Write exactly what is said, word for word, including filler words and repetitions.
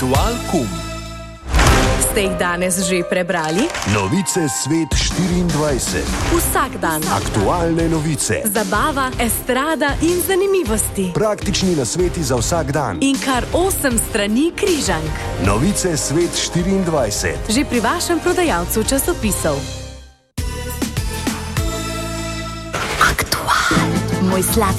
Aktual kum. Ste jih danes že prebrali? Novice Svet štiriindvajset. Vsak dan. Aktualne novice. Zabava, estrada in zanimivosti. Praktični nasveti za vsak dan. In kar osem strani križank. Novice Svet štiriindvajset. Že pri vašem prodajalcu časopisov. Moj sladki